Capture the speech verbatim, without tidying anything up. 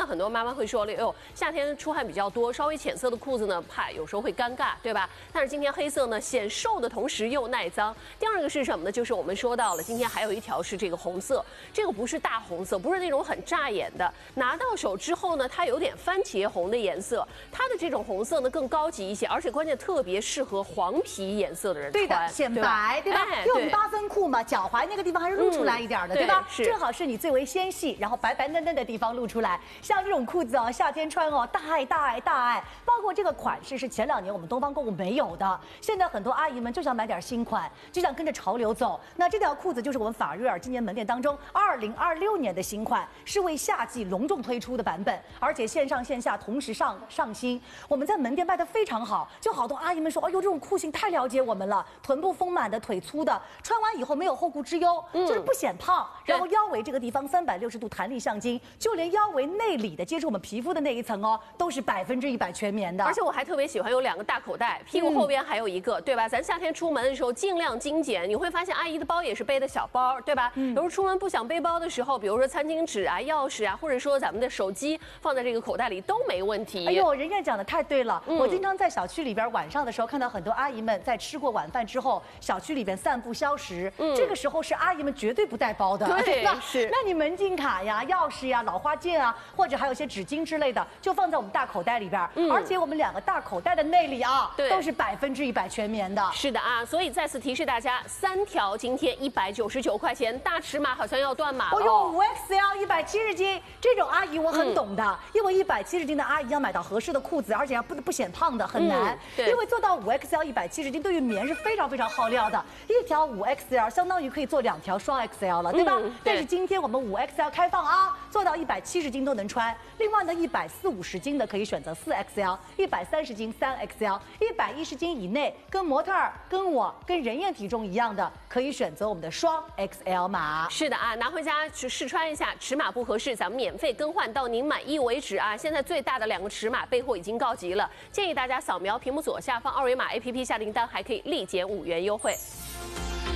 很多妈妈会说，哎呦，夏天出汗比较多，稍微浅色的裤子呢，怕有时候会尴尬，对吧？但是今天黑色呢，显瘦的同时又耐脏。第二个是什么呢？就是我们说到了，今天还有一条是这个红色，这个不是大红色，不是那种很扎眼的，拿到手之后呢，它有点番茄红的颜色，它的这种红色呢更高级一些，而且关键特别适合黄皮颜色的人穿， 对的，显白，对吧？ 哎、 因为我们八分裤嘛，脚踝那个地方还是露出来一点的，嗯、对吧？ 是正好是你最为纤细，然后白白嫩嫩的地方露出来。像这种裤子啊，夏天穿哦，大爱大爱大爱。包括这个款式是前两年我们东方购物没有的，现在很多阿姨们就想买点新款，就想跟着潮流走。那这条裤子就是我们法瑞尔今年门店当中二零二六年的新款，是为夏季隆重推出的版本，而且线上线下同时上上新。我们在门店卖的非常好，就好多阿姨们说，哎呦，这种裤型太了解我们了，臀部丰满的，腿粗的，穿完以后没有后顾之忧，嗯、就是不显胖。然后腰围这个地方三百六十度弹力橡筋，就连腰围内里的接触我们皮肤的那一层哦，都是百分之一百全棉的。 而且我还特别喜欢有两个大口袋，屁股后边还有一个，嗯、对吧？咱夏天出门的时候尽量精简，你会发现阿姨的包也是背的小包，对吧？嗯、有时候出门不想背包的时候，比如说餐巾纸啊、钥匙啊，或者说咱们的手机放在这个口袋里都没问题。 哎呦，人家讲的太对了，嗯、我经常在小区里边晚上的时候看到很多阿姨们在吃过晚饭之后，小区里边散步消食，嗯、这个时候是阿姨们绝对不带包的， 对, 对吧？ 是。 那你门禁卡呀、钥匙呀、老花镜啊，或者还有一些纸巾之类的，就放在我们大口袋里边。嗯、而且我们两个大口袋的内里啊，都是百分之一百全棉的。 是的啊，所以再次提示大家，三条今天一百九十九块钱，大尺码好像要断码了。 哦呦，五 X L 一百七十斤，这种阿姨我很懂的，嗯、因为一百七十斤的阿姨要买到合适的裤子，而且要不不显胖的很难。嗯、对，因为做到五 X L 一百七十斤，对于棉是非常非常耗料的。一条五 X L 相当于可以做两条双 X L 了，对吧？嗯、对。但是今天我们五 X L 开放啊，做到一百七十斤都能穿。另外呢，一百四五十斤的可以选择四 X L， 一百三十斤三 X L， 一百一十斤以内跟模特儿、跟我、跟人燕体重一样的，可以选择我们的双 X L 码。 是的啊，拿回家去试穿一下，尺码不合适，咱们免费更换到您满意为止啊。现在最大的两个尺码备货已经告急了，建议大家扫描屏幕左下方二维码 A P P 下订单，还可以立减五元优惠。